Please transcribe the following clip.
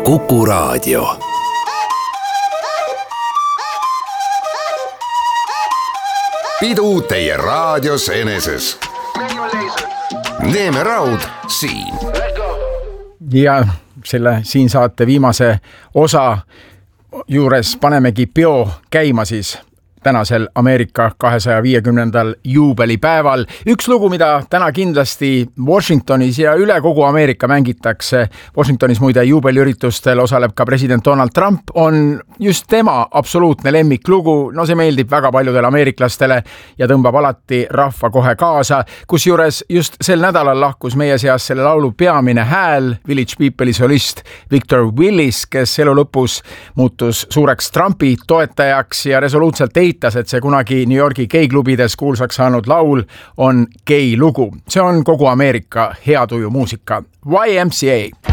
Kuku Raadio. Pidu teie raadios eneses. Neeme Raud siin. Ja selle siin saate viimase osa juures panemegi peo käima siis tänasel Ameerika 250. juubelipäeval. Üks lugu, mida täna kindlasti Washingtonis ja üle kogu Ameerika mängitakse. Washingtonis muide juubeliüritustel osaleb ka president Donald Trump, on just tema absoluutne lemmiklugu. No see meeldib väga paljudele ameeriklastele ja tõmbab alati rahva kohe kaasa. Kusjuures just sel nädalal lahkus meie seas selle laulu peamine hääl, Village People'i solist Victor Willis, kes elu lõpus muutus suureks Trumpi toetajaks ja resoluutselt eitas, et see kunagi New Yorgi geiklubides kuulsaks saanud laul on gei lugu. See on kogu Ameerika hea tuju muusika. YMCA.